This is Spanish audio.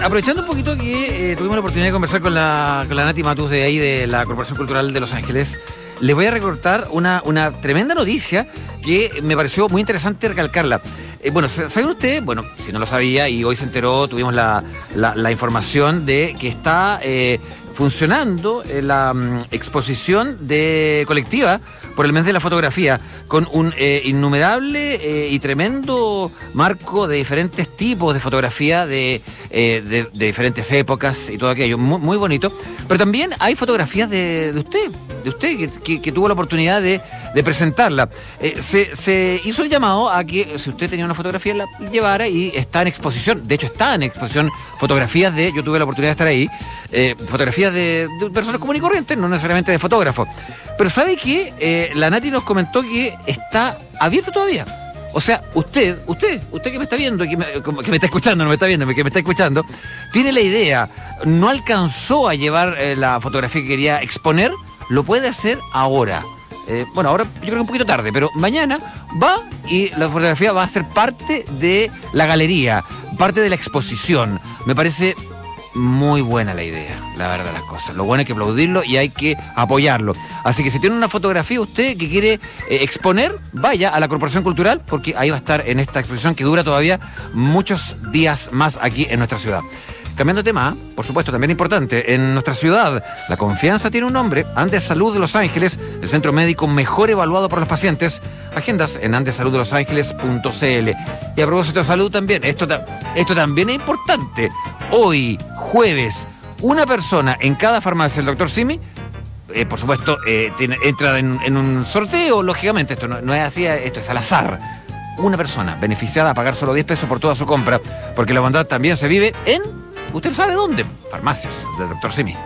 aprovechando un poquito que tuvimos la oportunidad de conversar con la Nati Matus de ahí, de la Corporación Cultural de Los Ángeles, les voy a recortar una tremenda noticia que me pareció muy interesante recalcarla. Bueno, ¿saben ustedes? Bueno, si no lo sabía y hoy se enteró, tuvimos la información de que está funcionando la exposición colectiva por el mes de la fotografía, con un innumerable y tremendo marco de diferentes tipos de fotografía de diferentes épocas y todo aquello, muy, muy bonito. Pero también hay fotografías de usted que tuvo la oportunidad de presentarla. Se hizo el llamado a que si usted tenía una fotografía la llevara, y está en exposición. De hecho, está en exposición fotografías yo tuve la oportunidad de estar ahí, fotografías de personas comunes y corrientes, no necesariamente de fotógrafos. Pero ¿sabe qué? La Nati nos comentó que está abierta todavía. O sea, usted que me está viendo, que me está escuchando, no me está viendo, que me está escuchando, tiene la idea, no alcanzó a llevar la fotografía que quería exponer, lo puede hacer ahora. Bueno, ahora yo creo que un poquito tarde, pero mañana va y la fotografía va a ser parte de la galería, parte de la exposición. Me parece muy buena la idea, la verdad de las cosas. Lo bueno es que aplaudirlo y hay que apoyarlo. Así que si tiene una fotografía usted que quiere exponer, vaya a la Corporación Cultural, porque ahí va a estar en esta exposición que dura todavía muchos días más aquí en nuestra ciudad. Cambiando de tema, por supuesto, también importante, en nuestra ciudad, la confianza tiene un nombre: Andes Salud de Los Ángeles, el centro médico mejor evaluado por los pacientes. Agendas en andessaluddelosangeles.cl. Y a propósito de salud también, esto también es importante. Hoy, jueves, una persona en cada farmacia del Dr. Simi, por supuesto, entra en un sorteo, lógicamente, esto no es así, esto es al azar. Una persona beneficiada a pagar solo 10 pesos por toda su compra, porque la bondad también se vive en... ¿Usted sabe dónde? Farmacias del Dr. Simi.